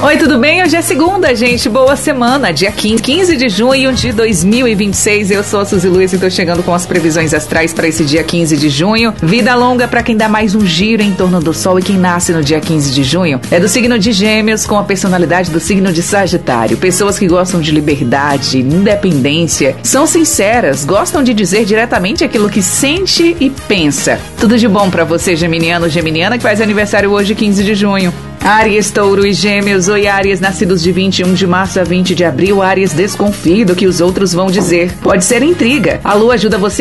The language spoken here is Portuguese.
Oi, tudo bem? Hoje é segunda, gente. Boa semana, dia 15 de junho de 2026. Eu sou a Suzy Luiz e tô chegando com as previsões astrais para esse dia 15 de junho. Vida longa para quem dá mais um giro em torno do Sol, e quem nasce no dia 15 de junho é do signo de Gêmeos, com a personalidade do signo de Sagitário. Pessoas que gostam de liberdade, independência, são sinceras, gostam de dizer diretamente aquilo que sente e pensa. Tudo de bom para você, geminiano, geminiana, que faz aniversário hoje, 15 de junho. Áries, Touro e Gêmeos. Oi, Áries, nascidos de 21 de março a 20 de abril. Áries, desconfie do que os outros vão dizer. Pode ser intriga. A Lua ajuda você